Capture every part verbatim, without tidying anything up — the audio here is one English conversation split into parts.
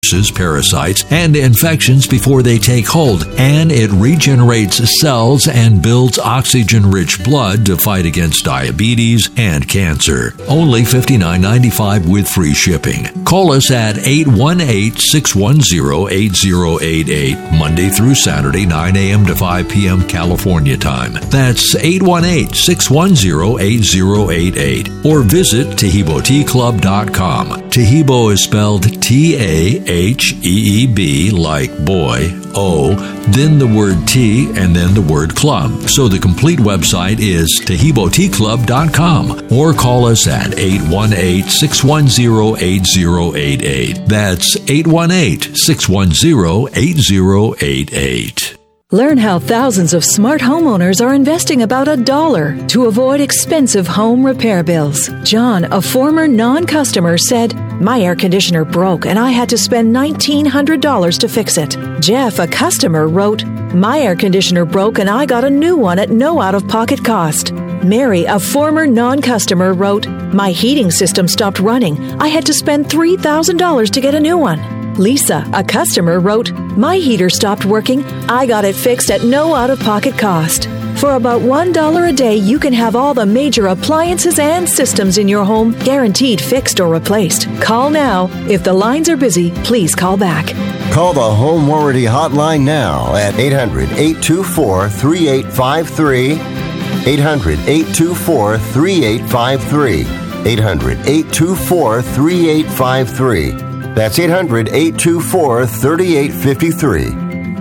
viruses, parasites, and infections before they take hold, and it regenerates cells and builds oxygen-rich blood to fight against diabetes and cancer. Only fifty-nine ninety-five with free shipping. Call us at eight one eight, six one zero, eight zero eight eight, Monday through Saturday, nine a.m. to five p.m. California time. That's eight one eight, six one zero, eight zero eight eight. Or visit Taheebo Tea Club dot com. Taheebo is spelled T A H E E B like boy, O, then the word tea, and then the word club. So the complete website is Taheebo Tea Club dot com. Or call us at eight one eight, six one zero, eight zero eight eight. That's eight one eight, six one zero, eight zero eight eight. Learn how thousands of smart homeowners are investing about a dollar to avoid expensive home repair bills. John, a former non-customer, said, "My air conditioner broke and I had to spend nineteen hundred dollars to fix it." Jeff, a customer, wrote, "My air conditioner broke and I got a new one at no out-of-pocket cost." Mary, a former non-customer, wrote, "My heating system stopped running. I had to spend three thousand dollars to get a new one." Lisa, a customer, wrote, "My heater stopped working. I got it fixed at no out-of-pocket cost." For about one dollar a day, you can have all the major appliances and systems in your home guaranteed fixed or replaced. Call now. If the lines are busy, please call back. Call the Home Warranty Hotline now at eight hundred, eight two four, three eight five three. eight hundred, eight two four, three eight five three. eight hundred, eight two four, three eight five three. That's eight hundred, eight two four, three eight five three.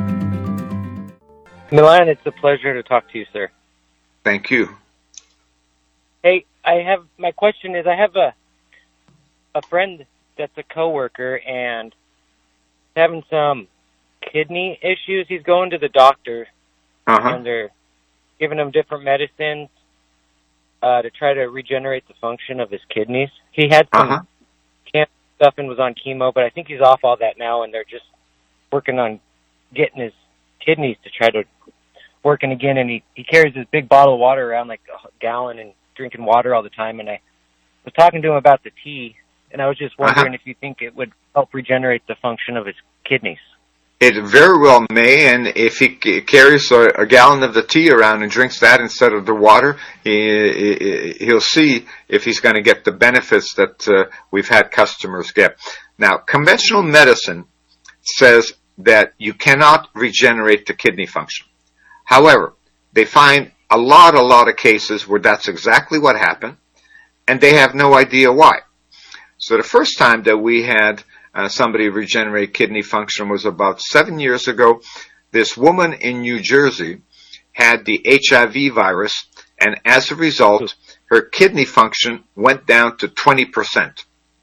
Milan, it's a pleasure to talk to you, sir. Thank you. Hey, I have, my question is, I have a a friend that's a coworker and having some kidney issues. He's going to the doctor, uh-huh. and they're giving him different medicines uh, to try to regenerate the function of his kidneys. He had some uh-huh. cancer stuff and was on chemo, but I think he's off all that now, and they're just working on getting his kidneys to try to working again. And he, he carries this big bottle of water around, like a gallon, and drinking water all the time. And I was talking to him about the tea, and I was just wondering uh-huh. if you think it would help regenerate the function of his kidneys. It very well may, and if he c- carries a, a gallon of the tea around and drinks that instead of the water, he, he, he'll see if he's going to get the benefits that uh, we've had customers get. Now, conventional medicine says that you cannot regenerate the kidney function. However, they find a lot, a lot of cases where that's exactly what happened, and they have no idea why. So the first time that we had Uh, somebody regenerate kidney function was about seven years ago. This woman in New Jersey had the H I V virus, and as a result, her kidney function went down to twenty percent.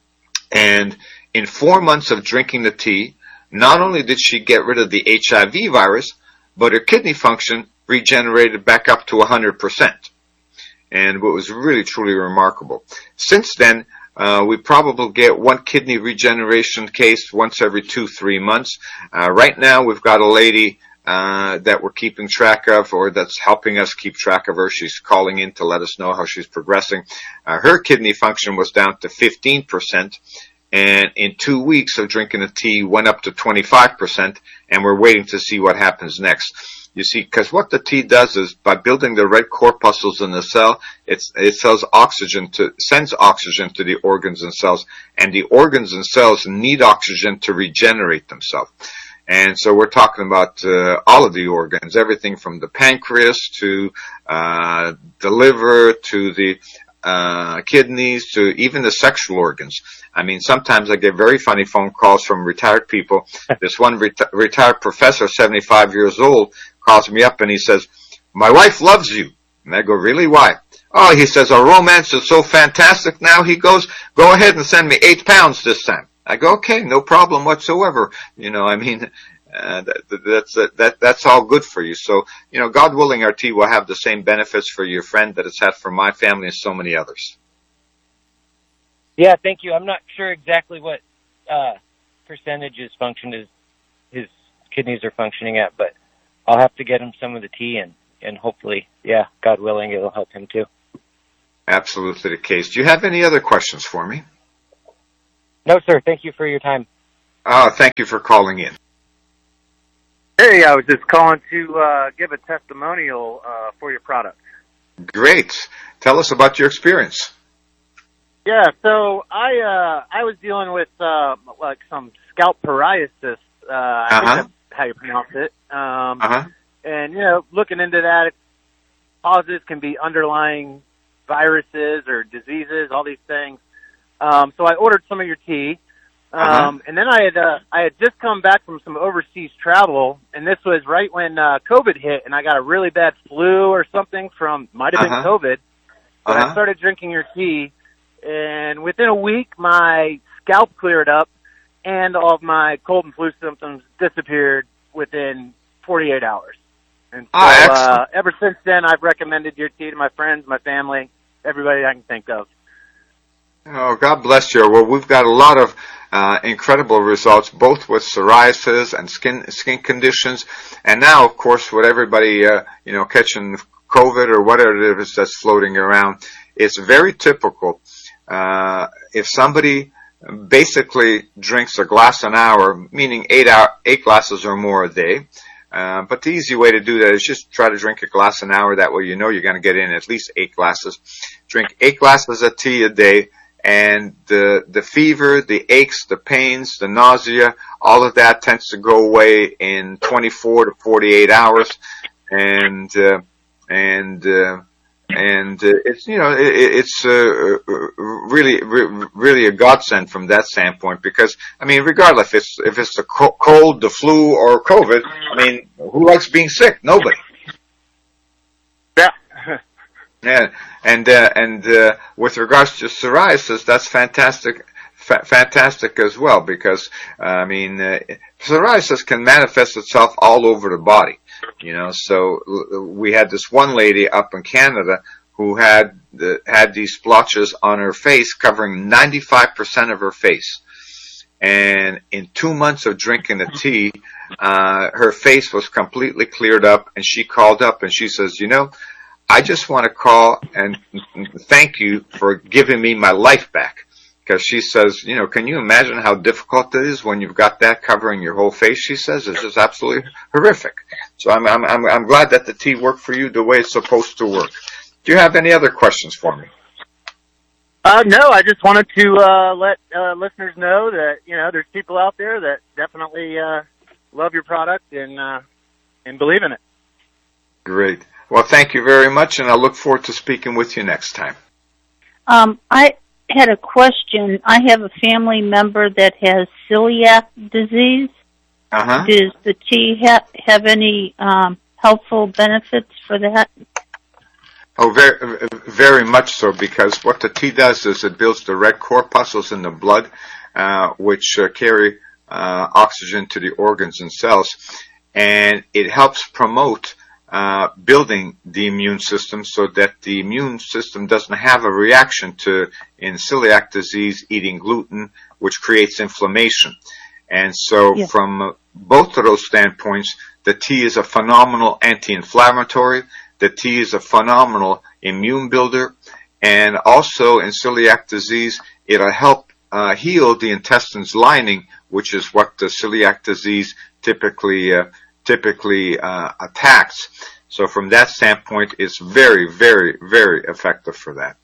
And in four months of drinking the tea, not only did she get rid of the H I V virus, but her kidney function regenerated back up to one hundred percent. And what was really, truly remarkable. Since then, Uh, we probably get one kidney regeneration case once every two, three months. Uh, right now, we've got a lady uh, that we're keeping track of, or that's helping us keep track of her. She's calling in to let us know how she's progressing. Uh, her kidney function was down to fifteen percent, and in two weeks of drinking the tea, went up to twenty-five percent, and we're waiting to see what happens next. You see, because what the tea does is, by building the red corpuscles in the cell, it's, it sells oxygen to, sends oxygen to the organs and cells, and the organs and cells need oxygen to regenerate themselves. And so we're talking about uh, all of the organs, everything from the pancreas to uh, the liver to the uh kidneys to even the sexual organs. I mean, sometimes I get very funny phone calls from retired people. This one reti- retired professor, seventy-five years old, calls me up and he says, "My wife loves you." And I go, "Really? Why?" "Oh," he says, "our romance is so fantastic now." He goes, "Go ahead and send me eight pounds this time." I go, "Okay, no problem whatsoever." You know, I mean, uh, that, that's, uh, that, that's all good for you. So, you know, God willing, our tea will have the same benefits for your friend that it's had for my family and so many others. Yeah, thank you. I'm not sure exactly what uh, percentage his function is, his kidneys are functioning at, but I'll have to get him some of the tea, and, and hopefully, yeah, God willing, it'll help him too. Absolutely the case. Do you have any other questions for me? No, sir. Thank you for your time. Oh, thank you for calling in. Hey, I was just calling to uh, give a testimonial uh, for your product. Great. Tell us about your experience. Yeah, so I uh, I was dealing with uh, like some scalp psoriasis. Uh, I Uh-huh. think that's how you pronounce it. Um, Uh-huh. And, you know, looking into that, causes can be underlying viruses or diseases, all these things. Um, so I ordered some of your tea. Um, Uh-huh. and then I had, uh, I had just come back from some overseas travel, and this was right when, uh, COVID hit, and I got a really bad flu or something from, might have been Uh-huh. COVID. But Uh-huh. I started drinking your tea, and within a week, my scalp cleared up, and all of my cold and flu symptoms disappeared within forty-eight hours. And so, Ah, excellent. uh, ever since then, I've recommended your tea to my friends, my family, everybody I can think of. Oh, God bless you. Well, we've got a lot of uh, incredible results, both with psoriasis and skin skin conditions, and now, of course, with everybody, uh, you know, catching COVID or whatever it is that's floating around. It's very typical. Uh, if somebody basically drinks a glass an hour, meaning eight hour, eight glasses or more a day. Uh, but the easy way to do that is just try to drink a glass an hour. That way you know you're going to get in at least eight glasses. Drink eight glasses of tea a day, and the the fever, the aches, the pains, the nausea, all of that tends to go away in twenty-four to forty-eight hours. And uh, and uh, and uh, it's you know it, it's uh, really re- really a godsend from that standpoint, because I mean, regardless if it's if it's the co- cold, the flu, or COVID, I mean, who likes being sick? Nobody. Yeah. Yeah, and uh, and uh, with regards to psoriasis, that's fantastic. Fa- fantastic as well, because uh, I mean, uh, psoriasis can manifest itself all over the body. You know, so we had this one lady up in Canada who had the, had these splotches on her face covering ninety-five percent of her face. And in two months of drinking the tea, uh, her face was completely cleared up, and she called up and she says, you know, I just want to call and thank you for giving me my life back. Because she says, you know, can you imagine how difficult it is when you've got that covering your whole face? She says it's just absolutely horrific. So I'm I'm I'm, I'm glad that the tea worked for you the way it's supposed to work. Do you have any other questions for me? Uh, no, I just wanted to uh, let uh, listeners know that, you know, there's people out there that definitely uh, love your product and uh, and believe in it. Great. Well, thank you very much, and I look forward to speaking with you next time. Um, I had a question. I have a family member that has celiac disease. Uh-huh. Does the tea ha- have any um, helpful benefits for that? Oh, very, very much so, because what the tea does is it builds the red corpuscles in the blood, uh, which uh, carry uh, oxygen to the organs and cells, and it helps promote uh, building the immune system so that the immune system doesn't have a reaction to, in celiac disease, eating gluten, which creates inflammation. And so Yeah. from both of those standpoints, the tea is a phenomenal anti-inflammatory. The tea is a phenomenal immune builder, and also in celiac disease, it'll help uh, heal the intestines lining, which is what the celiac disease typically uh, typically uh, attacks. So from that standpoint, it's very, very, very effective for that.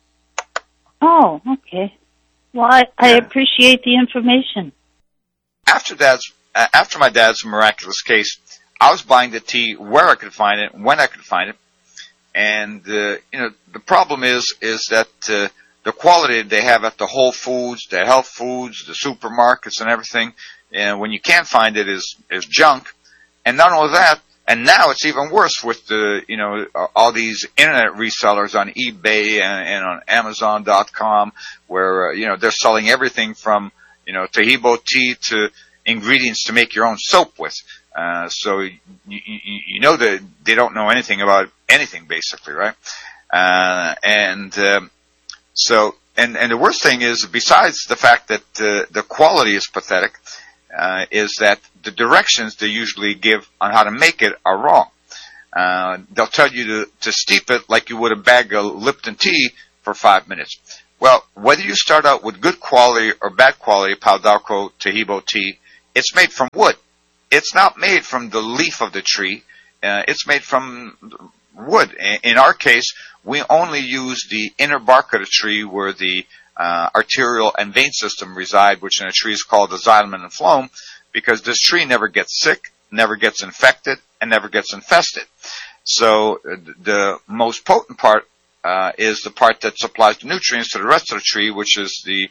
Oh, okay. Well, I, I Yeah. appreciate the information. After dad's, uh, after my dad's miraculous case, I was buying the tea where I could find it, when I could find it. And, uh, you know, the problem is, is that, uh, the quality they have at the Whole Foods, the health foods, the supermarkets and everything, and when you can't find it is, is junk. And not only that, and now it's even worse with the, you know, all these internet resellers on eBay and, and on Amazon dot com, where, uh, you know, they're selling everything from, you know, Tahibo tea to ingredients to make your own soap with. Uh, so you, you, you know that they don't know anything about anything, basically, right? Uh, and um, so, and and the worst thing is, besides the fact that uh, the quality is pathetic, uh, is that the directions they usually give on how to make it are wrong. Uh, they'll tell you to to steep it like you would a bag of Lipton tea for five minutes. Well, whether you start out with good quality or bad quality Paldalco Tahibo tea, it's made from wood. It's not made from the leaf of the tree. Uh, it's made from wood. In our case, we only use the inner bark of the tree where the uh, arterial and vein system reside, which in a tree is called the xylem and phloem, because this tree never gets sick, never gets infected, and never gets infested. So uh, the most potent part uh, is the part that supplies the nutrients to the rest of the tree, which is the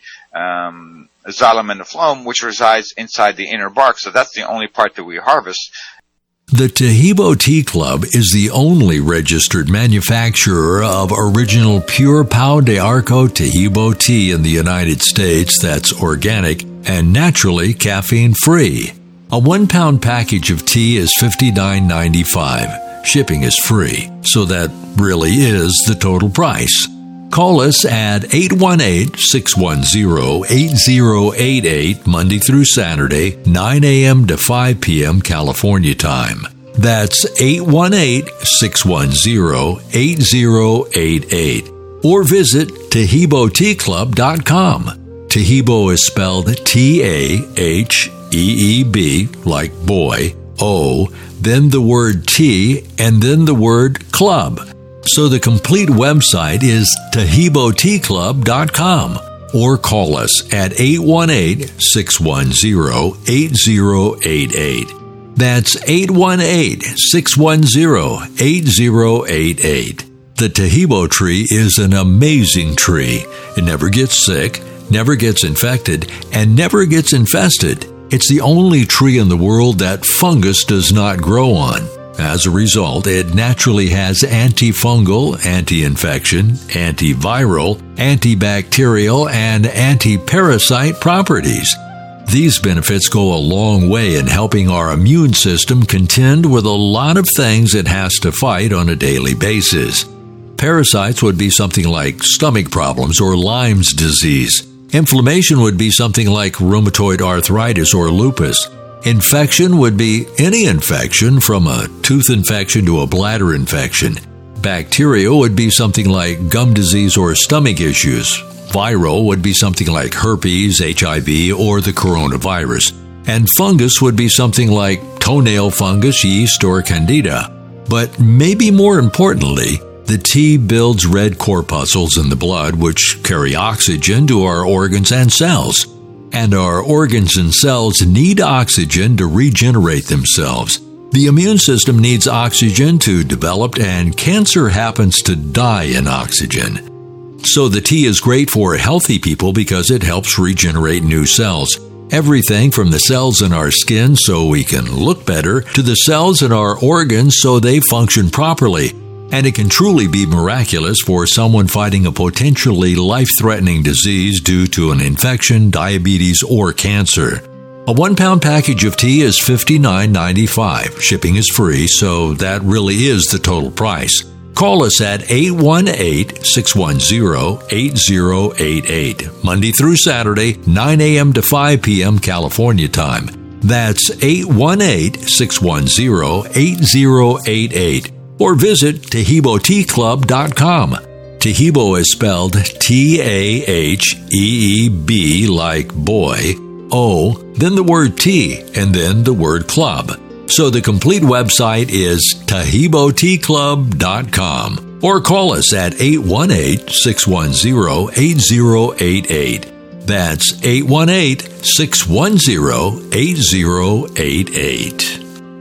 um, xylem and the phloem, which resides inside the inner bark. So that's the only part that we harvest. The Taheebo Tea Club is the only registered manufacturer of original pure Pau de Arco Taheebo tea in the United States that's organic and naturally caffeine-free. A one-pound package of tea is fifty-nine ninety-five. Shipping is free, so that really is the total price. Call us at eight one eight, six one zero, eight zero eight eight Monday through Saturday, nine a.m. to five p.m. California time. That's eight one eight, six one zero, eight zero eight eight. Or visit Taheebo Tea Club dot com. Taheebo is spelled T A H E E B, like boy, O, then the word tea, and then the word club. So the complete website is Taheebo Tea Club dot com, or call us at eight one eight, six one zero, eight zero eight eight. That's eight one eight, six one zero, eight zero eight eight. The Taheebo tree is an amazing tree. It never gets sick, never gets infected, and never gets infested. It's the only tree in the world that fungus does not grow on. As a result, it naturally has antifungal, anti-infection, antiviral, antibacterial, and anti-parasite properties. These benefits go a long way in helping our immune system contend with a lot of things it has to fight on a daily basis. Parasites would be something like stomach problems or Lyme's disease. Inflammation would be something like rheumatoid arthritis or lupus. Infection would be any infection, from a tooth infection to a bladder infection. Bacteria would be something like gum disease or stomach issues. Viral would be something like herpes, H I V, or the coronavirus. And fungus would be something like toenail fungus, yeast, or candida. But maybe more importantly, the tea builds red corpuscles in the blood, which carry oxygen to our organs and cells. And our organs and cells need oxygen to regenerate themselves. The immune system needs oxygen to develop, and cancer happens to die in oxygen. So the tea is great for healthy people because it helps regenerate new cells. Everything from the cells in our skin so we can look better to the cells in our organs so they function properly. And it can truly be miraculous for someone fighting a potentially life-threatening disease due to an infection, diabetes, or cancer. A one-pound package of tea is fifty-nine ninety-five. Shipping is free, so that really is the total price. Call us at eight one eight, six one zero, eight zero eight eight. Monday through Saturday, nine a.m. to five p.m. California time. That's eight one eight, six one zero, eight zero eight eight. Or visit Taheebo Tea Club dot com. Taheebo is spelled T A H E E B, like boy, O, then the word tea, and then the word club. So the complete website is Taheebo Tea Club dot com. Or call us at eight one eight, six one zero, eight zero eight eight. That's eight one eight, six one zero, eight zero eight eight.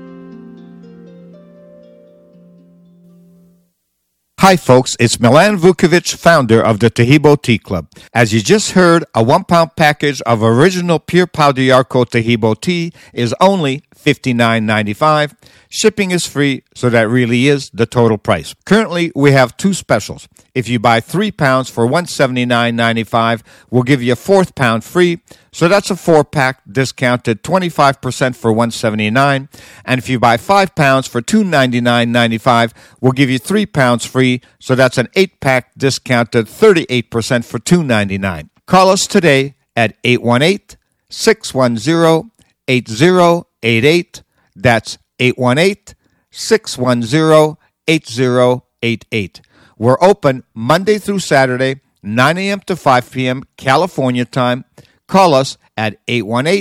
Hi folks, it's Milan Vukovic, founder of the Taheebo Tea Club. As you just heard, a one-pound package of original pure Pau de Arco Taheebo tea is only fifty-nine ninety-five. Shipping is free, so that really is the total price. Currently, we have two specials. If you buy three pounds for one hundred seventy-nine ninety-five, we'll give you a fourth pound free. So that's a four-pack discounted twenty-five percent for one hundred seventy-nine dollars. And if you buy five pounds for two hundred ninety-nine ninety-five, we'll give you three pounds free. So that's an eight-pack discounted thirty-eight percent for two hundred ninety-nine dollars. Call us today at eight one eight, six one zero, eight zero eight eight. That's eight one eight, six one zero, eight zero eight eight. We're open Monday through Saturday, nine a.m. to five p.m. California time. Call us at eight one eight,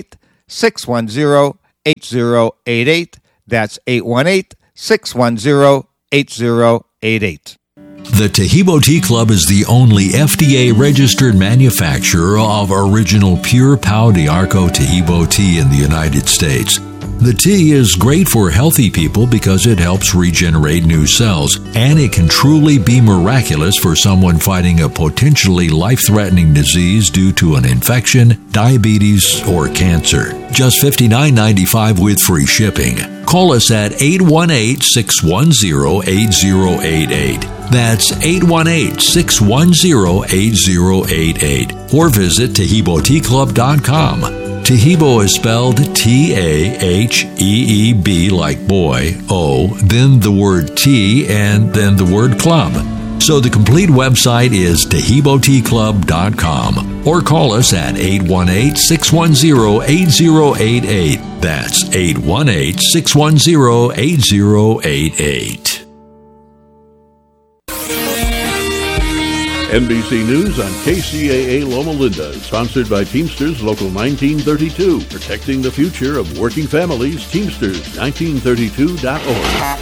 six one zero, eight zero eight eight. That's eight one eight, six one zero, eight zero eight eight. The Taheebo Tea Club is the only F D A-registered manufacturer of original pure Pau d'Arco Taheebo tea in the United States. The tea is great for healthy people because it helps regenerate new cells, and it can truly be miraculous for someone fighting a potentially life-threatening disease due to an infection, diabetes, or cancer. Just fifty-nine ninety-five with free shipping. Call us at eight one eight, six one zero, eight zero eight eight. That's eight one eight, six one zero, eight zero eight eight. Or visit Taheebo Tea Club dot com. Taheebo is spelled T A H E E B like boy, O, then the word tea, and then the word club. So the complete website is Taheebo Tea Club dot com. Or call us at eight one eight, six one zero, eight zero eight eight. That's eight one eight, six one zero, eight zero eight eight. N B C News on K C A A Loma Linda, sponsored by Teamsters Local nineteen thirty-two, protecting the future of working families. Teamsters nineteen thirty-two dot org.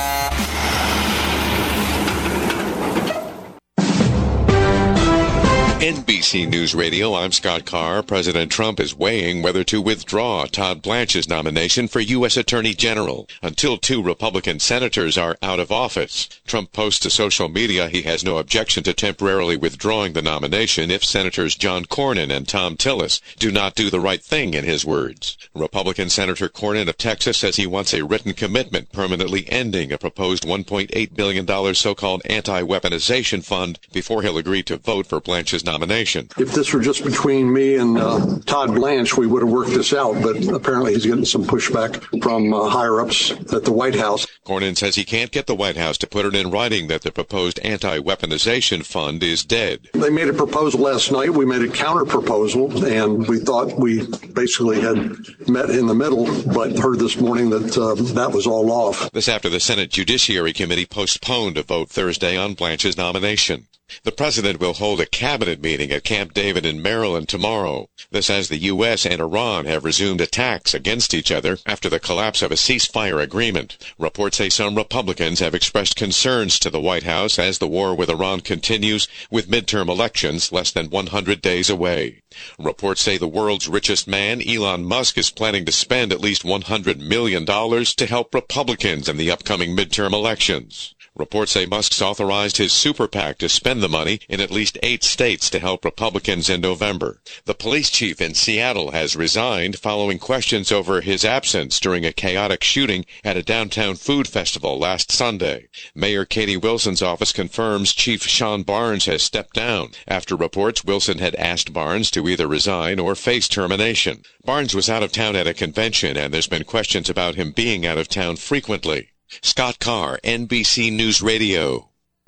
N B C News Radio, I'm Scott Carr. President Trump is weighing whether to withdraw Todd Blanche's nomination for U S Attorney General until two Republican senators are out of office. Trump posts to social media he has no objection to temporarily withdrawing the nomination if Senators John Cornyn and Thom Tillis do not do the right thing, in his words. Republican Senator Cornyn of Texas says he wants a written commitment permanently ending a proposed one point eight billion dollars so-called anti-weaponization fund before he'll agree to vote for Blanche's nomination. Nomination. If this were just between me and uh, Todd Blanche, we would have worked this out, but apparently he's getting some pushback from uh, higher-ups at the White House. Cornyn says he can't get the White House to put it in writing that the proposed anti-weaponization fund is dead. They made a proposal last night. We made a counter-proposal, and we thought we basically had met in the middle, but heard this morning that uh, that was all off. This after the Senate Judiciary Committee postponed a vote Thursday on Blanche's nomination. The president will hold a cabinet meeting at Camp David in Maryland tomorrow. This as the U S and Iran have resumed attacks against each other after the collapse of a ceasefire agreement. Reports say some Republicans have expressed concerns to the White House as the war with Iran continues, with midterm elections less than one hundred days away. Reports say the world's richest man, Elon Musk, is planning to spend at least one hundred million dollars to help Republicans in the upcoming midterm elections. Reports say Musk's authorized his super PAC to spend the money in at least eight states to help Republicans in November. The police chief in Seattle has resigned following questions over his absence during a chaotic shooting at a downtown food festival last Sunday. Mayor Katie Wilson's office confirms Chief Sean Barnes has stepped down after reports Wilson had asked Barnes to either resign or face termination. Barnes was out of town at a convention, and there's been questions about him being out of town frequently. Scott Carr, N B C News Radio.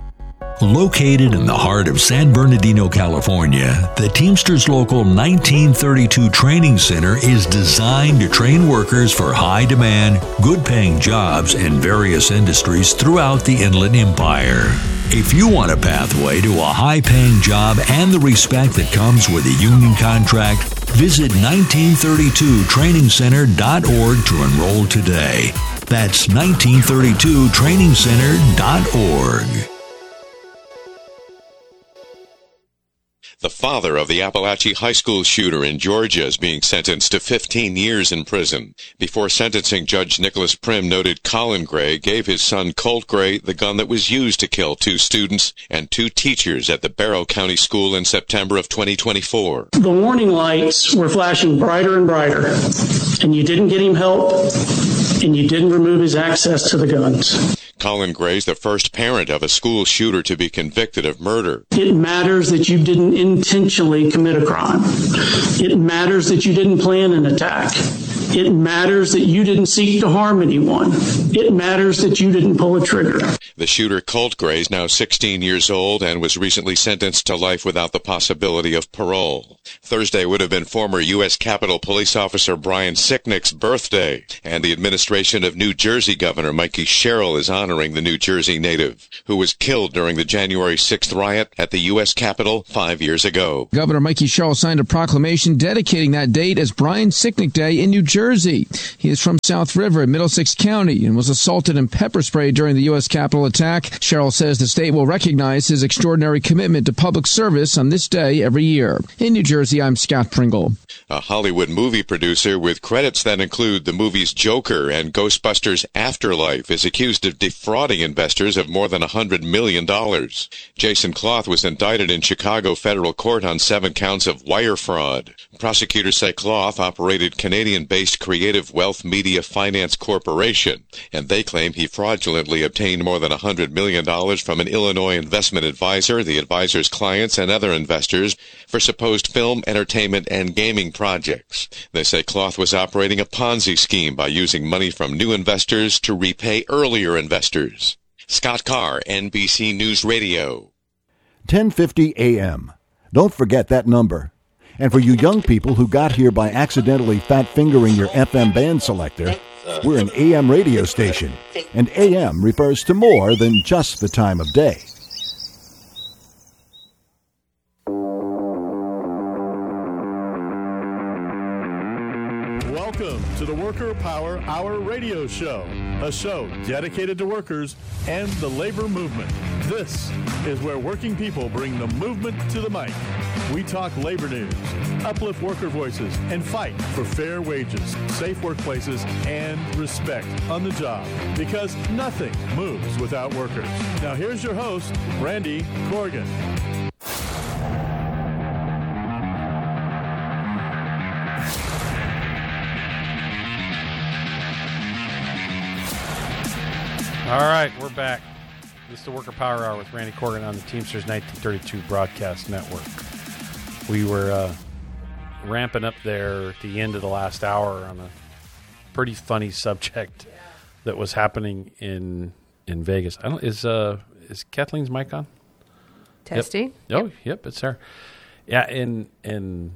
Located in the heart of San Bernardino, California, the Teamsters Local nineteen thirty-two Training Center is designed to train workers for high-demand, good-paying jobs in various industries throughout the Inland Empire. If you want a pathway to a high-paying job and the respect that comes with a union contract, visit nineteen thirty-two training center dot org to enroll today. That's nineteen thirty-two training center dot org. The father of the Appalachia High School shooter in Georgia is being sentenced to fifteen years in prison. Before sentencing, Judge Nicholas Prim noted Colin Gray gave his son Colt Gray the gun that was used to kill two students and two teachers at the Barrow County School in September of twenty twenty-four. The warning lights were flashing brighter and brighter, and you didn't get him help, and you didn't remove his access to the guns. Colin Gray's the first parent of a school shooter to be convicted of murder. It matters that you didn't intentionally commit a crime. It matters that you didn't plan an attack. It matters that you didn't seek to harm anyone. It matters that you didn't pull a trigger. The shooter, Colt Gray, is now sixteen years old and was recently sentenced to life without the possibility of parole. Thursday would have been former U S Capitol Police Officer Brian Sicknick's birthday, and the administration of New Jersey Governor Mikey Sherrill is honoring the New Jersey native who was killed during the January sixth riot at the U S Capitol five years ago. Governor Mikey Sherrill signed a proclamation dedicating that date as Brian Sicknick Day in New Jersey. He is from South River in Middlesex County and was assaulted and pepper sprayed during the U S Capitol attack. Sherrill says the state will recognize his extraordinary commitment to public service on this day every year. In New Jersey, I'm Scott Pringle. A Hollywood movie producer with credits that include the movies Joker and Ghostbusters Afterlife is accused of defrauding investors of more than one hundred million dollars. Jason Cloth was indicted in Chicago federal court on seven counts of wire fraud. Prosecutors say Cloth operated Canadian-based Creative Wealth Media Finance Corporation, and they claim he fraudulently obtained more than one hundred million dollars from an Illinois investment advisor, the advisor's clients, and other investors for supposed film, entertainment, and gaming projects. They say Cloth was operating a Ponzi scheme by using money from new investors to repay earlier investors. Scott Carr, N B C News Radio. ten fifty A M. Don't forget that number. And for you young people who got here by accidentally fat-fingering your F M band selector, we're an A M radio station, and A M refers to more than just the time of day. Welcome to the Worker Power Hour radio show, a show dedicated to workers and the labor movement. This is where working people bring the movement to the mic. We talk labor news, uplift worker voices, and fight for fair wages, safe workplaces, and respect on the job, because nothing moves without workers. Now here's your host, Randy Corrigan. All right, we're back. This is the Worker Power Hour with Randy Corrigan on the Teamsters nineteen thirty-two Broadcast Network. We were uh, ramping up there at the end of the last hour on a pretty funny subject that was happening in in Vegas. I don't is uh is Kathleen's mic on? Testing. Yep. Oh, yep, it's there. Yeah, and and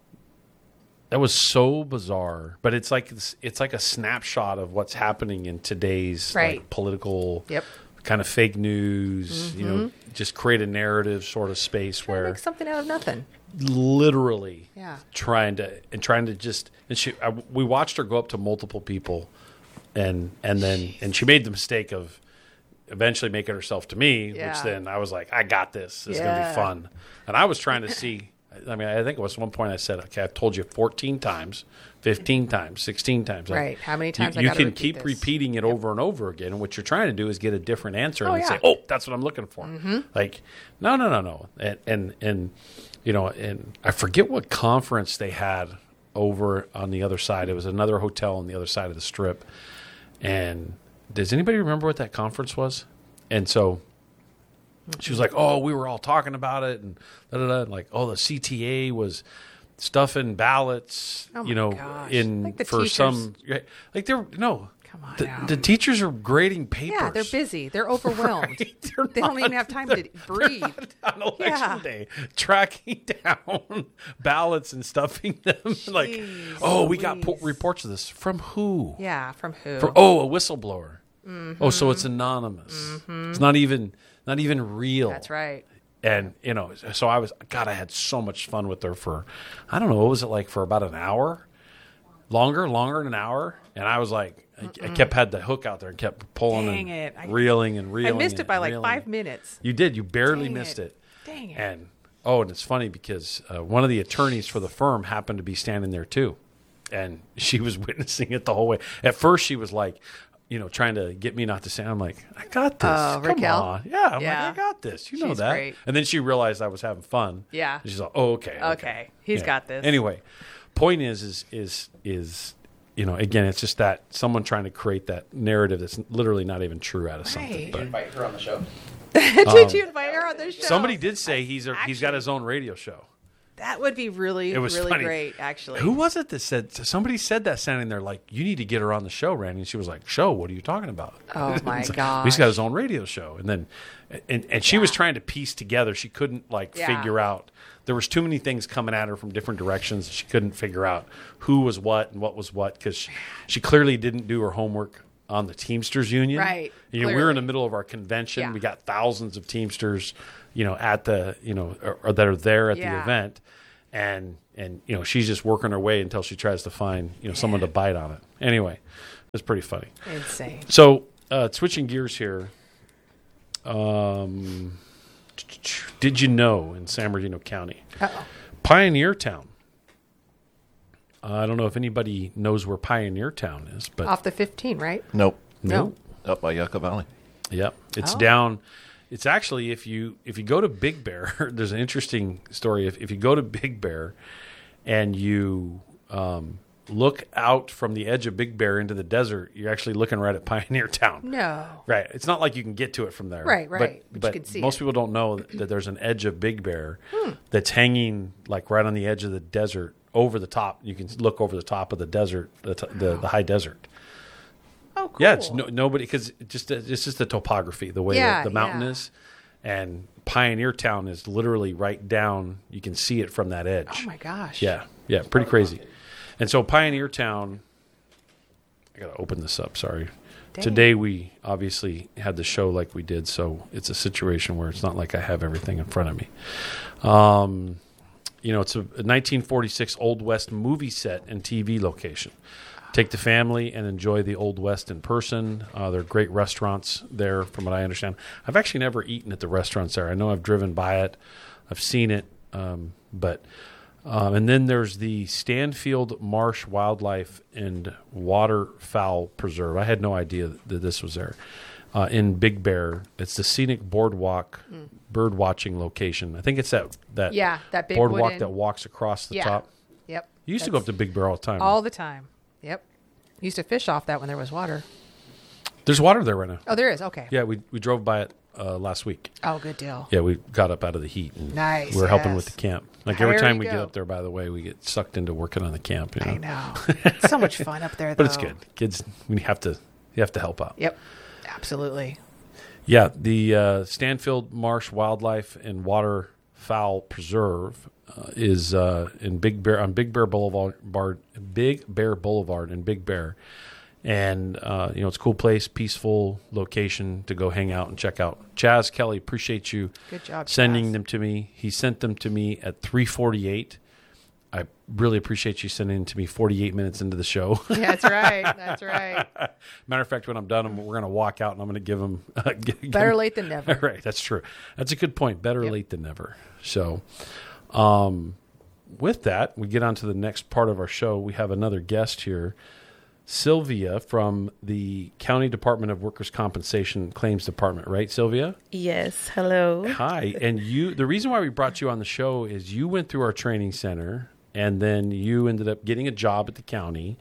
that was so bizarre, but it's like it's, it's like a snapshot of what's happening in today's right. like, political yep. kind of fake news. Mm-hmm. You know, just create a narrative sort of space Try where to make something out of nothing. Literally, yeah. trying to and trying to just and she I, we watched her go up to multiple people, and and then Jeez. and she made the mistake of eventually making herself to me, yeah. which then I was like, I got this. It's yeah. gonna be fun, and I was trying to see. I mean, I think it was one point I said, okay, I've told you fourteen times, fifteen times, sixteen times. Right. How many times you, I you gotta can repeat keep this? repeating it over and over again. And what you're trying to do is get a different answer Oh, and yeah. say, oh, that's what I'm looking for. Mm-hmm. Like, no, no, no, no. And, and, and, you know, and I forget what conference they had over on the other side. It was another hotel on the other side of the strip. And does anybody remember what that conference was? And so she was like, oh, we were all talking about it, and da, da, da. And like, oh, the C T A was stuffing ballots, Oh my you know, gosh. in Like the for teachers. some, like they're no, Come on the, now. the teachers are grading papers. Yeah, they're busy. They're overwhelmed. Right? They're they don't not- even have time to breathe. on election Yeah. day, tracking down ballots and stuffing them. like, Jeez oh, we got po- Louise. reports of this from who? Yeah, from who? From, oh, a whistleblower. Mhm. Oh, so it's anonymous. Mhm. It's not even not even real. That's right. And, you know, so I was, God, I had so much fun with her for, I don't know, what was it like for about an hour? Longer, longer than an hour? And I was like, I, I kept had the hook out there and kept pulling Dang and it. I- reeling and reeling. I missed it and by like reeling. five minutes. You did. You barely Dang missed it. it. Dang it. And, oh, and it's funny because uh, one of the attorneys for the firm happened to be standing there too. And she was witnessing it the whole way. At first, she was like, you know, trying to get me not to say, I'm like, I got this. Oh, Come Raquel? on. Yeah, I'm Yeah. like, I got this. You know She's that. great. And then she realized I was having fun. Yeah. And she's like, oh, okay. Okay. Okay. He's Yeah. got this. Anyway, point is, is, is, is, you know, again, it's just that someone trying to create that narrative that's literally not even true out of something. Right. But, Invite her on the show. Did Um, you invite her on the show? somebody did say he's a, he's got his own radio show. That would be really, It was really funny. great, actually. Who was it that said, somebody said that standing there, like, you need to get her on the show, Randy. And she was like, show, what are you talking about? Oh, my It's like, gosh. He's got his own radio show. And then, and, and she was trying to piece together. She couldn't, like, Yeah. figure out. There was too many things coming at her from different directions. She couldn't figure out who was what and what was what because she, she clearly didn't do her homework on the Teamsters Union. Right, You know, we're clearly. in the middle of our convention. Yeah. We got thousands of Teamsters, you know, at the, you know, or, or that are there at the Yeah. event. And, and, you know, she's just working her way until she tries to find, you know, someone to bite on it. Anyway, it's pretty funny. Insane. So, uh, switching gears here. Um, did you know in San Bernardino County, Uh-oh. Pioneer Town? Uh, I don't know if anybody knows where Pioneer Town is, but Off the fifteen, right? Nope. No. Up by Yucca Valley. Yep, it's Oh. down. It's actually if you if you go to Big Bear, there's an interesting story. If if you go to Big Bear, and you um, look out from the edge of Big Bear into the desert, you're actually looking right at Pioneer Town. No. Right. It's not like you can get to it from there. Right, right, But, but you but can see most it. people don't know that there's an edge of Big Bear Hmm. that's hanging like right on the edge of the desert over the top. You can look over the top of the desert, the t- the, the high desert. Oh, cool. Yeah, it's no, nobody because it just it's just the topography, the way Yeah, that the mountain yeah. is, and Pioneer Town is literally right down. You can see it from that edge. Oh, my gosh. Yeah, yeah, pretty crazy. And so Pioneer Town, I got to open this up. Sorry. Dang. Today we obviously had the show like we did, so it's a situation where it's not like I have everything in front of me. Um, you know, it's a, a nineteen forty-six Old West movie set and T V location. Take the family and enjoy the Old West in person. Uh, there are great restaurants there, from what I understand. I've actually never eaten at the restaurants there. I know I've driven by it, I've seen it, um, but um, and then there's the Stanfield Marsh Wildlife and Waterfowl Preserve. I had no idea that this was there uh, in Big Bear. It's the scenic boardwalk Mm. bird watching location. I think it's that that Yeah, that big boardwalk wooden- that walks across the Yeah. top. Yep. You used to go up to Big Bear all the time. All the time. Yep. Used to fish off that when there was water. There's water there right now. Oh, there is. Okay. Yeah, we we drove by it uh, last week. Oh, good deal. Yeah, we got up out of the heat. And Nice, We were helping yes. with the camp. Like every There time you we go. get up there, by the way, we get sucked into working on the camp. You know? I know. It's so much fun up there, But it's though. good. Kids, we have to you have to help out. Yep. Absolutely. Yeah, the uh, Stanfield Marsh Wildlife and Waterfowl Preserve uh, is uh, in Big Bear on Big Bear Boulevard, Big Bear Boulevard in Big Bear, and uh, you know it's a cool place, peaceful location to go hang out and check out. Chaz Kelly, appreciate you Good job, sending Chaz. them to me. He sent them to me at three forty-eight. I really appreciate you sending them to me forty-eight minutes into the show. Yeah, that's right. That's right. Matter of fact, when I'm done, I'm- we're going to walk out and I'm going to give them. Uh, g- give Better them- late than never. Right, that's true. That's a good point. Better late than never. So, um, with that, we get on to the next part of our show. We have another guest here, Sylvia from the County Department of Workers' Compensation Claims Department. Right, Sylvia? Yes. Hello. Hi. And you, the reason why we brought you on the show is you went through our training center and then you ended up getting a job at the county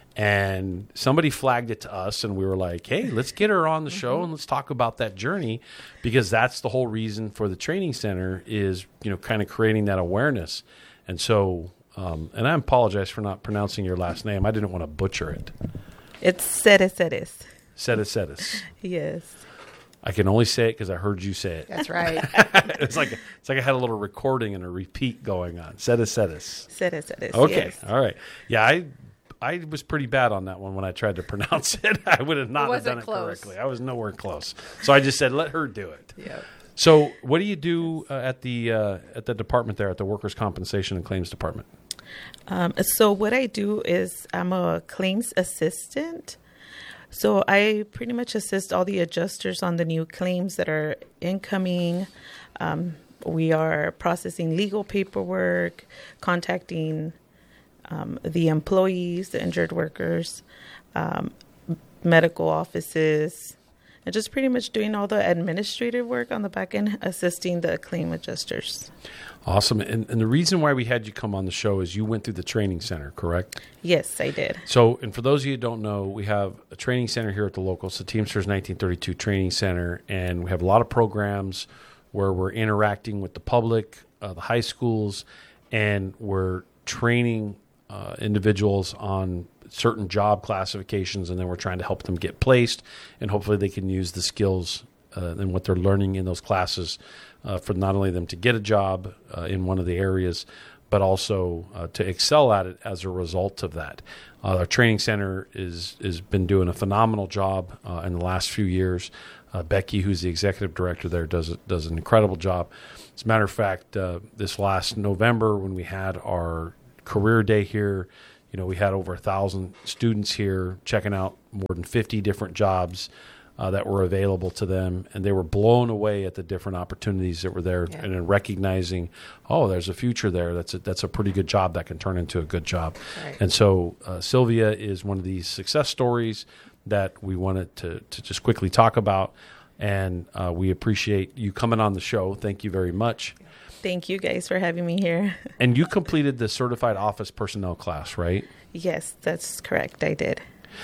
and somebody flagged it to us and we were like, hey, let's get her on the show and let's talk about that journey because that's the whole reason for the training center is, you know, kind of creating that awareness. And so, um, and I apologize for not pronouncing your last name. I didn't want to butcher it. It's Ceres Ceres. Ceres Ceres. Yes. I can only say it because I heard you say it. That's right. it's like it's like I had a little recording and a repeat going on. Ceres Ceres. Ceres Ceres. Okay. Yes. All right. Yeah, I I was pretty bad on that one when I tried to pronounce it. I would have not have wasn't done it close. correctly. I was nowhere close. So I just said, let her do it. Yeah. So what do you do uh, at the uh, at the department there, at the Workers' Compensation and Claims Department? Um, so what I do is I'm a claims assistant. So I pretty much assist all the adjusters on the new claims that are incoming. Um, we are processing legal paperwork, contacting um, the employees, the injured workers, um, medical offices, and just pretty much doing all the administrative work on the back end, assisting the claim adjusters. Awesome. And, and the reason why we had you come on the show is you went through the training center, correct? Yes, I did. So, and for those of you who don't know, we have a training center here at the local, it's the Teamsters nineteen thirty-two Training Center, and we have a lot of programs where we're interacting with the public, uh, the high schools, and we're training uh, individuals on certain job classifications, and then we're trying to help them get placed, and hopefully they can use the skills uh, and what they're learning in those classes uh, for not only them to get a job uh, in one of the areas, but also uh, to excel at it as a result of that. Uh, our training center is has been doing a phenomenal job uh, in the last few years. Uh, Becky, who's the executive director there, does does an incredible job. As a matter of fact, uh, this last November when we had our career day here, you know, we had over a thousand students here checking out more than fifty different jobs uh, that were available to them, and they were blown away at the different opportunities that were there, yeah. and in recognizing, oh, there's a future there. That's a, that's a pretty good job that can turn into a good job. Right. And so uh, Sylvia is one of these success stories that we wanted to, to just quickly talk about, and uh, we appreciate you coming on the show. Thank you very much. Thank you guys for having me here. And you completed the Certified Office Personnel class, right? Yes, that's correct. I did.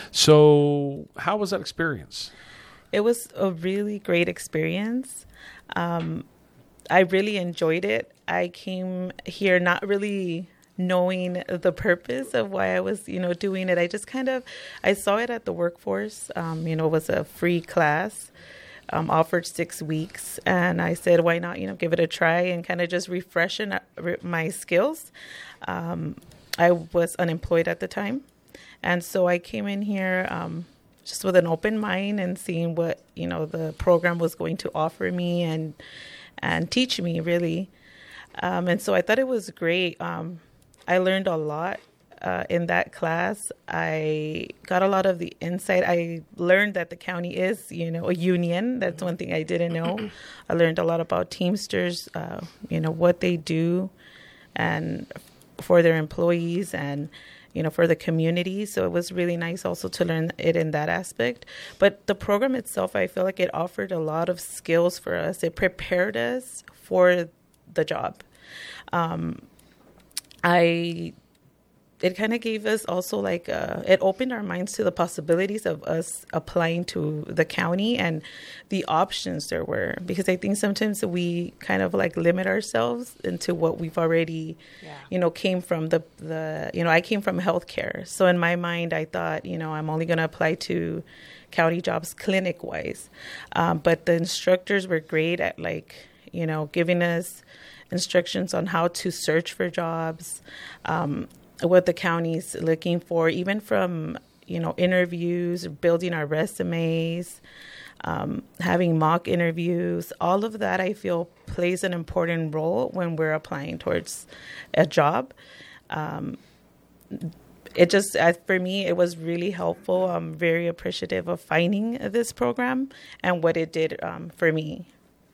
So how was that experience? It was a really great experience. Um, I really enjoyed it. I came here not really knowing the purpose of why I was, you know, doing it. I just kind of, I saw it at the workforce. Um, you know, it was a free class, um, offered six weeks. And I said, why not, you know, give it a try and kind of just refresh my skills. Um, I was unemployed at the time. And so I came in here um, just with an open mind and seeing what, you know, the program was going to offer me and, and teach me, really. Um, and so I thought it was great. Um, I learned a lot uh, in that class. I got a lot of the insight. I learned that the county is, you know, a union. That's one thing I didn't know. I learned a lot about Teamsters, uh, you know, what they do and for their employees and, you know, for the community. So it was really nice also to learn it in that aspect. But the program itself, I feel like it offered a lot of skills for us. It prepared us for the job. Um, I, it kind of gave us also like, uh, it opened our minds to the possibilities of us applying to the county and the options there were. Because I think sometimes we kind of like limit ourselves into what we've already, yeah. you know, came from the, the, you know, I came from healthcare. So in my mind, I thought, you know, I'm only going to apply to county jobs clinic wise. Um, but the instructors were great at like, you know, giving us instructions on how to search for jobs, um, what the county's looking for, even from, you know, interviews, building our resumes, um, having mock interviews. All of that, I feel, plays an important role when we're applying towards a job. Um, it just, uh, for me, it was really helpful. I'm very appreciative of finding this program and what it did um, for me.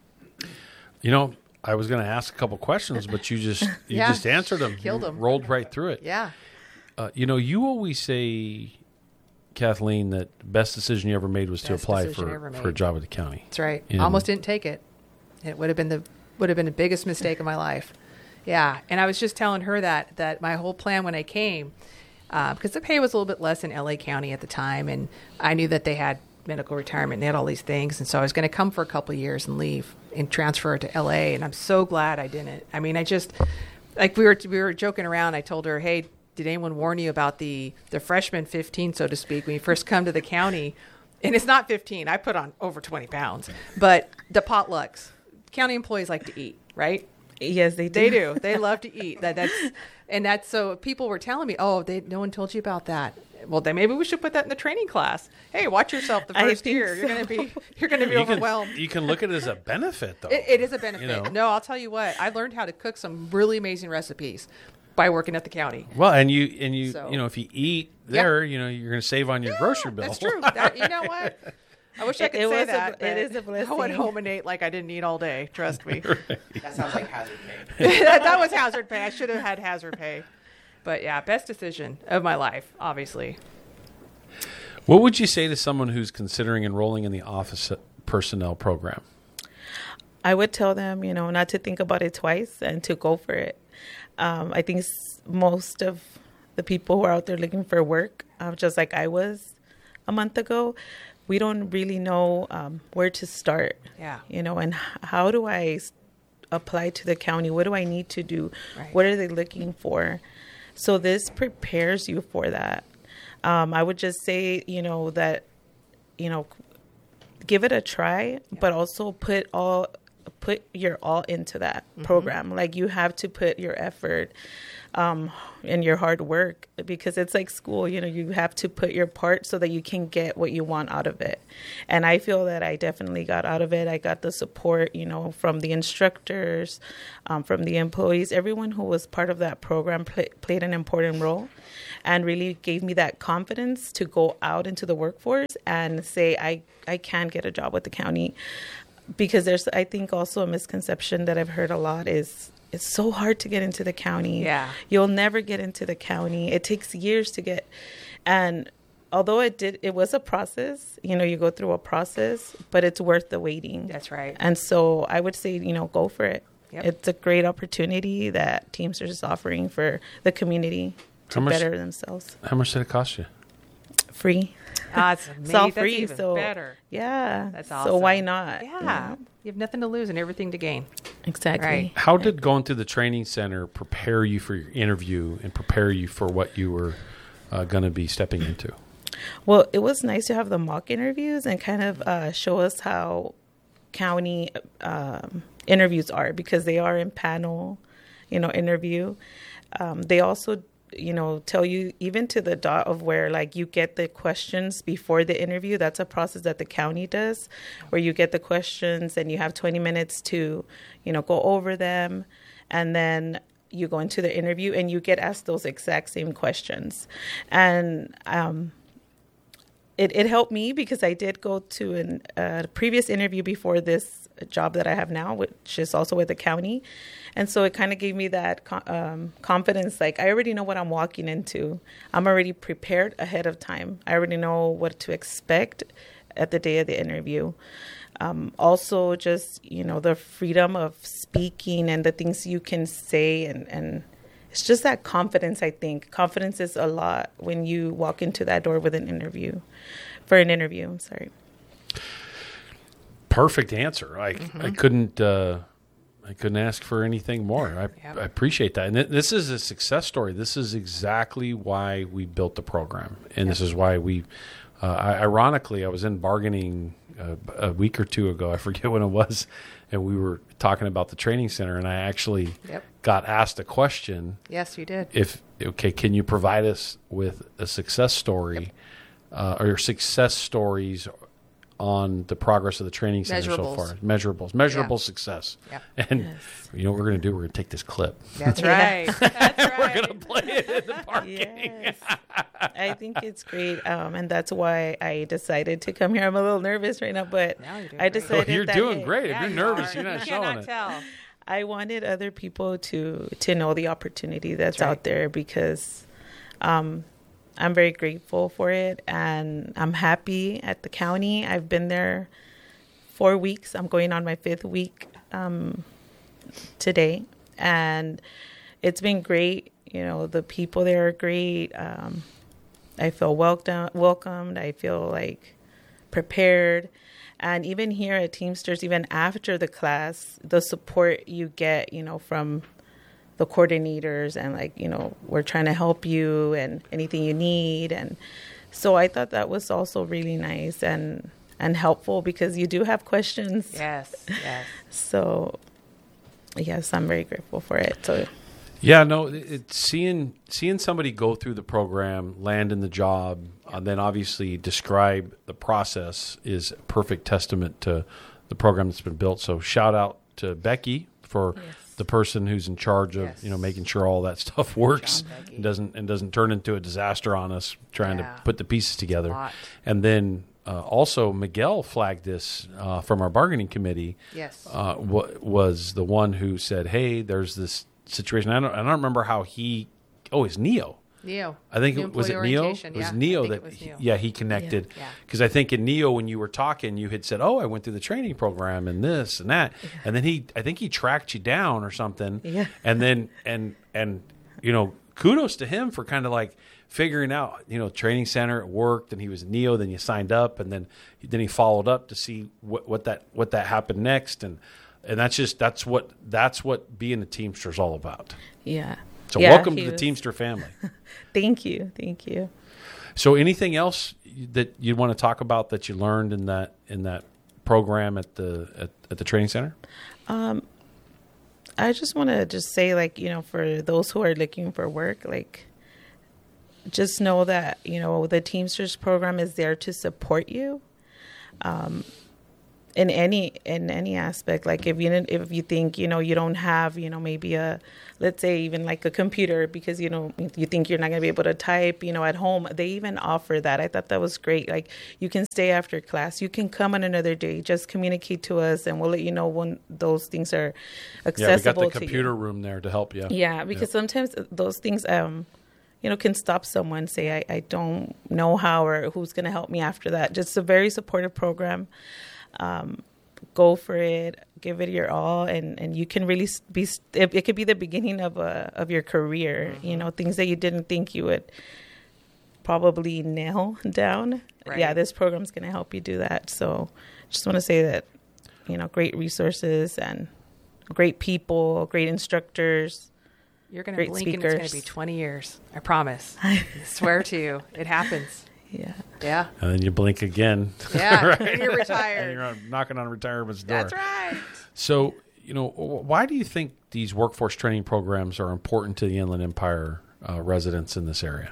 You know, I was going to ask a couple questions, but you just you yeah. just answered them. Killed you them. Rolled right through it. Yeah. Uh, you know, you always say, Kathleen, that the best decision you ever made was Best to apply decision for, ever for a made. job at the county. That's right. And Almost didn't take it. It would have been the would have been the biggest mistake of my life. Yeah. And I was just telling her that that my whole plan when I came, uh, because the pay was a little bit less in L A County at the time, and I knew that they had medical retirement and they had all these things, and so I was going to come for a couple of years and leave and transfer to L A, and I'm so glad I didn't. I mean, I just, like we were we were joking around. I told her, hey, did anyone warn you about the the freshman fifteen, so to speak, when you first come to the county? And it's not fifteen. I put on over twenty pounds, but the potlucks, county employees like to eat, right? Yes, they do. They do. They love to eat. That that's and that's so people were telling me, oh, they no one told you about that. Well, then maybe we should put that in the training class. Hey, watch yourself the first year. So. You're going to be you're going to be you overwhelmed. Can, you can look at it as a benefit, though. It, it is a benefit. You know? No, I'll tell you what. I learned how to cook some really amazing recipes by working at the county. Well, and you and you So. you know, if you eat there, Yep. you know, you're going to save on your Yeah, grocery bill. That's true. That, you know what? I wish I could It say was a- that. it is a but I went blessing. home and ate like I didn't eat all day. Trust me. That sounds like hazard pay. that, that was hazard pay. I should have had hazard pay. But yeah, best decision of my life, obviously. What would you say to someone who's considering enrolling in the office personnel program? I would tell them, you know, not to think about it twice and to go for it. Um, I think s- most of the people who are out there looking for work, uh, just like I was a month ago, we don't really know um, where to start. Yeah. You know, and h- how do I s- apply to the county? What do I need to do? Right. What are they looking for? So this prepares you for that. Um, I would just say, you know, that, you know, give it a try, yeah. but also put all put your all into that mm-hmm. program. Like you have to put your effort um, and your hard work, because it's like school. You know, you have to put your part so that you can get what you want out of it. And I feel that I definitely got out of it. I got the support, you know, from the instructors, um, from the employees. Everyone who was part of that program play, played an important role, and really gave me that confidence to go out into the workforce and say, I, I can get a job with the county. Because there's, I think, also a misconception that I've heard a lot is it's so hard to get into the county. Yeah. You'll never get into the county. It takes years to get. And although it did, it was a process, you know, you go through a process, but it's worth the waiting. That's right. And so I would say, you know, go for it. Yep. It's a great opportunity that Teamsters is offering for the community to much, better themselves. How much did it cost you? Free. Ah, it's amazing. It's all That's free, even so better. Yeah. That's awesome. So why not? Yeah. You know? You have nothing to lose and everything to gain. Exactly. Right. How did going through the training center prepare you for your interview and prepare you for what you were uh, going to be stepping into? Well, it was nice to have the mock interviews and kind of uh, show us how county um, interviews are, because they are in panel, you know, interview. Um, they also, you know, tell you even to the dot of where, like, you get the questions before the interview. That's a process that the county does, where you get the questions and you have twenty minutes to, you know, go over them. And then you go into the interview and you get asked those exact same questions. And um, it, it helped me because I did go to an, a previous interview before this job that I have now, which is also with the county. And so it kind of gave me that um, confidence. Like, I already know what I'm walking into. I'm already prepared ahead of time. I already know what to expect at the day of the interview. Um, also, just, you know, the freedom of speaking and the things you can say. And, and it's just that confidence, I think. Confidence is a lot when you walk into that door with an interview, for an interview. I'm sorry. Perfect answer. I, Mm-hmm. I couldn't... Uh... I couldn't ask for anything more. I, Yep. I appreciate that. And th- this is a success story. This is exactly why we built the program. And this is why we, uh, I, ironically, I was in bargaining uh, a week or two ago. I forget when it was. And we were talking about the training center. And I actually Yep. got asked a question. Yes, you did. If, okay, can you provide us with a success story uh, or success stories on the progress of the training center so far? Measurables. Measurable Yeah. success. Yeah. And Yes. you know what we're going to do? We're going to take this clip. That's right. That's right. We're going to play it in the parking. Yes. I think it's great. Um, and that's why I decided to come here. I'm a little nervous right now, but Now you're doing I great. decided Oh, you're that doing it- great. Yeah, if you you're nervous, are. you're not You showing cannot it. tell. I wanted other people to to know the opportunity that's, That's right. out there, because um, I'm very grateful for it, and I'm happy at the county. I've been there four weeks. I'm going on my fifth week um, today, and it's been great. You know, the people there are great. Um, I feel welcome, welcomed. I feel like prepared. And even here at Teamsters, even after the class, the support you get, you know, from the coordinators, and, like, you know, we're trying to help you and anything you need. And so I thought that was also really nice and, and helpful, because you do have questions. Yes, yes. So, yes, I'm very grateful for it. So, Yeah, no, it- it's seeing seeing somebody go through the program, land in the job, and then obviously describe the process is a perfect testament to the program that's been built. So shout out to Becky for Yes. the person who's in charge of Yes. you know making sure all that stuff works Good job, Becky. and doesn't and doesn't turn into a disaster on us trying Yeah. to put the pieces together. lot. And then uh, also Miguel flagged this uh, from our bargaining committee. Yes. uh, wa- was the one who said, "Hey, there's this situation." I don't, I don't remember how he. Oh, it's Neo. Neo. I think New it was it employee Neo. orientation, It was yeah. Neo I think that. it was Neo. Yeah, he connected. Yeah. Because I think in Neo, when you were talking, you had said, "Oh, I went through the training program and this and that," and then he, I think he tracked you down or something. Yeah. And then and and you know, kudos to him for kind of like figuring out, you know, training center, it worked, and he was Neo. Then you signed up, and then then he followed up to see what, what that what that happened next, and and that's just that's what that's what being a Teamster is all about. Yeah. So yeah, welcome to was... the Teamster family. Thank you, thank you. So anything else that you want to talk about that you learned in that in that program at the at, at the training center? Um, I just want to just say, like, you know, for those who are looking for work, like, just know that, you know, the Teamsters program is there to support you. Um, in any in any aspect, like if you if you think, you know, you don't have, you know, maybe a, let's say even like a computer because, you know, you think you're not going to be able to type, you know, at home, they even offer that. I thought that was great. Like, you can stay after class, you can come on another day, just communicate to us and we'll let you know when those things are accessible. Yeah, we got the to computer you. room there to help you. Yeah, because yep. sometimes those things, um, you know, can stop someone, say, I, I don't know how or who's going to help me after that. Just a very supportive program. Um, go for it, give it your all, and, and you can really be, it, it could be the beginning of a, of your career, mm-hmm. you know, things that you didn't think you would probably nail down. Right. Yeah, this program's going to help you do that. So just want to say that, you know, great resources and great people, great instructors. You're going to blink speakers. And it's going to be twenty years. I promise. I swear to you. It happens. Yeah. Yeah. And then you blink again. Yeah. Right? And you're retired. And you're knocking on retirement's door. That's right. So, you know, why do you think these workforce training programs are important to the Inland Empire uh, residents in this area?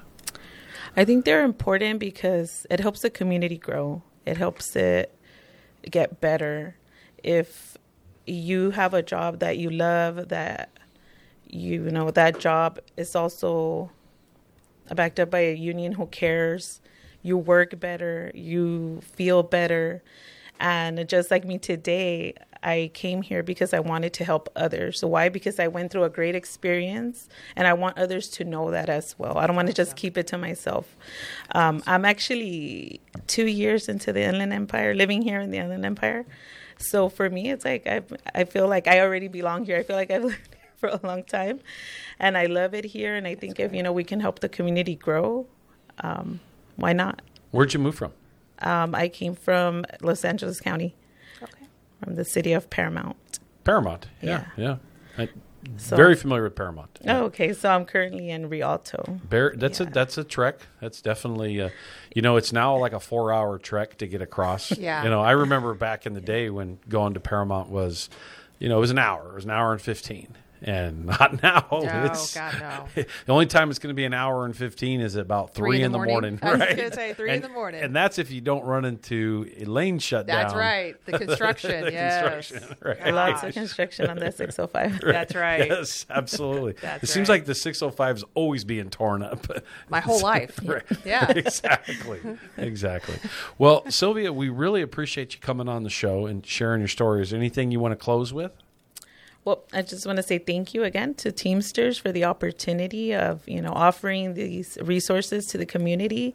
I think they're important because it helps the community grow. It helps it get better. If you have a job that you love, that, you know, that job is also backed up by a union who cares, you work better, you feel better. And just like me today, I came here because I wanted to help others. So why? Because I went through a great experience and I want others to know that as well. I don't want to just keep it to myself. Um, I'm actually two years into the Inland Empire, living here in the Inland Empire. So for me, it's like I I feel like I already belong here. I feel like I've lived here for a long time and I love it here. And I think if, you know, we can help the community grow, um, why not? Where'd you move from? Um, I came from Los Angeles County, okay. From the city of Paramount. Paramount, yeah, yeah. yeah. I, so, very familiar with Paramount. Yeah. Oh, okay. So I'm currently in Rialto. Bear, that's yeah. a that's a trek. That's definitely, uh, you know, it's now like a four-hour trek to get across. Yeah. You know, I remember back in the day when going to Paramount was, you know, it was an hour. It was an hour and fifteen. And not now. No, it's, God, no. The only time it's going to be an hour and fifteen is about three, three in the morning. morning I was right? going to say three and, in the morning. And that's if you don't run into a lane shutdown. That's right. The construction, the yes. Construction, right. Lots of construction on the six oh five. Right. That's right. Yes, absolutely. That's it seems right. like the six oh five is always being torn up. My whole life. Right. Yeah. Exactly. Exactly. Well, Sylvia, we really appreciate you coming on the show and sharing your story. Is there anything you want to close with? Well, I just want to say thank you again to Teamsters for the opportunity of, you know, offering these resources to the community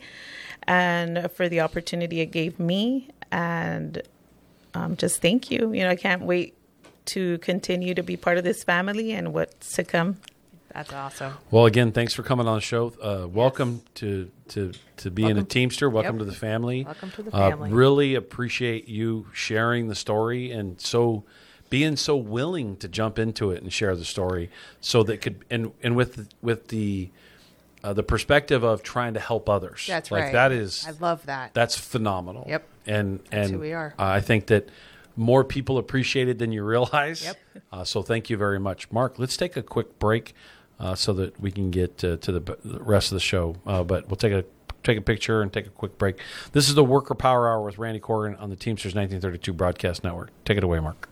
and for the opportunity it gave me. And um, just thank you. You know, I can't wait to continue to be part of this family and what's to come. That's awesome. Well, again, thanks for coming on the show. Uh, welcome yes. to, to, to being welcome. a Teamster. Welcome Yep. to the family. Welcome to the family. Uh, really appreciate you sharing the story and so being so willing to jump into it and share the story, so that could and and with with the uh, the perspective of trying to help others. That's like right. That is, I love that. That's phenomenal. Yep. And That's and who we are. Uh, I think that more people appreciate it than you realize. Yep. Uh, so thank you very much, Mark. Let's take a quick break uh, so that we can get uh, to the, the rest of the show. Uh, but we'll take a take a picture and take a quick break. This is the Worker Power Hour with Randy Corrigan on the Teamsters nineteen thirty-two Broadcast Network. Take it away, Mark.